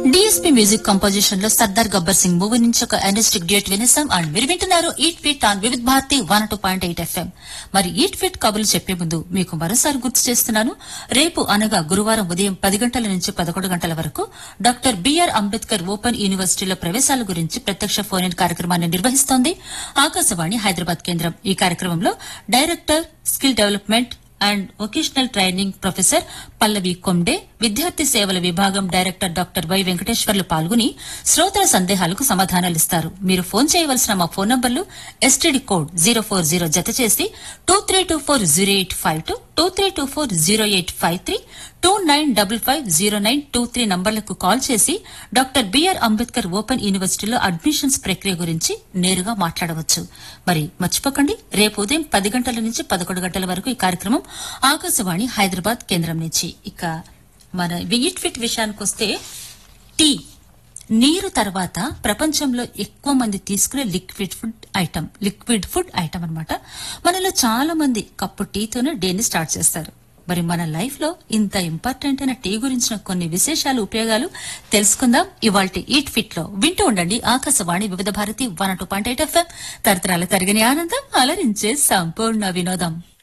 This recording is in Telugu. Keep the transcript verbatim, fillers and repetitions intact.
డిఎస్పీ మ్యూజిక్ కంపోజిషన్ లో సర్దార్ గబ్బర్ సింగ్ మూవీ నుంచి ఒక ఎనర్జిటిక్ డ్యూట్ వినేసాం. అండ్ మీరు వింటున్నారు eat fit on Vividh Bharati one two point eight FM. మరి ఈట్ ఫిట్ కబుర్లు చెప్పే ముందు మీకు మరోసారి గుర్తు చేస్తున్నాను. రేపు అనగా గురువారం ఉదయం పది గంటల నుంచి పదకొండు గంటల వరకు డాక్టర్ బిఆర్ అంబేద్కర్ ఓపెన్ యూనివర్సిటీలో ప్రవేశాల గురించి ప్రత్యక్ష ఫోన్ ఇన్ కార్యక్రమాన్ని నిర్వహిస్తోంది ఆకాశవాణి హైదరాబాద్ కేంద్రం. ఈ కార్యక్రమంలో director skill development and vocational training professor పల్లవి కొండే, విద్యార్థి సేవల విభాగం డైరెక్టర్ డాక్టర్ వై వెంకటేశ్వర్లు పాల్గొని శ్రోతల సందేహాలకు సమాధానాలిస్తారు. మీరు ఫోన్ చేయవలసిన మా ఫోన్ నంబర్లు STD code zero four zero జత చేసి two three two four zero eight five two two three two four zero eight five three two nine double five zero nine two three నంబర్లకు call చేసి డాక్టర్ బిఆర్ అంబేద్కర్ ఓపెన్ యూనివర్సిటీలో అడ్మిషన్స్ ప్రక్రియ గురించి నేరుగా మాట్లాడవచ్చు. మరి మర్చిపోకండి, రేపు ఉదయం పది గంటల నుంచి పదకొండు గంటల వరకు ఈ కార్యక్రమం ఆకాశవాణి హైదరాబాద్ కేంద్రం నుంచి. ఇక మన ఈట్ ఫిట్ విషయానికొస్తే, టీ నీరు తర్వాత ప్రపంచంలో ఎక్కువ మంది తీసుకునే liquid food item liquid food item అన్నమాట. మనలో చాలా మంది కప్పు టీతోనే డేని స్టార్ట్ చేస్తారు. మరి మన లైఫ్ లో ఇంత ఇంపార్టెంట్ అయిన టీ గురించిన కొన్ని విశేషాలు, ఉపయోగాలు తెలుసుకుందాం ఇవాల్టి ఈట్ ఫిట్ లో. వింటూ ఉండండి ఆకాశవాణి వివిధ Bharati one two point eight FM. తరతరాల తరగని ఆనందం, అలరించే సంపూర్ణ వినోదం.